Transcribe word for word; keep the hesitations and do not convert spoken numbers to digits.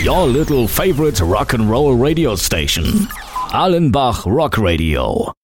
Your little favorite rock and roll radio station. Allenbach Rock Radio.